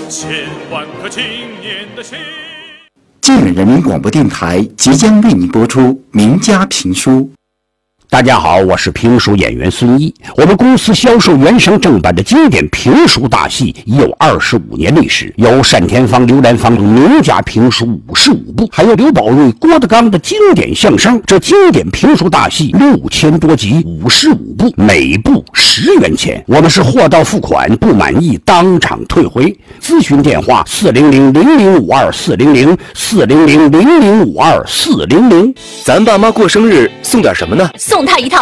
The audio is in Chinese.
千万颗青年的心。 晋远人民广播电台即将为您播出名家评书。 大家好，我是评书演员孙一。我们公司销售原声正版的经典评书大戏已有25年历史，有单田芳、刘兰芳的名家评书55部，还有刘宝瑞、郭德纲的经典相声。这经典评书大戏6000多集，55部，每部10元钱。我们是货到付款，不满意当场退回。咨询电话400-0052-400，400-0052-400。 咱爸妈过生日送点什么呢？ 送他一套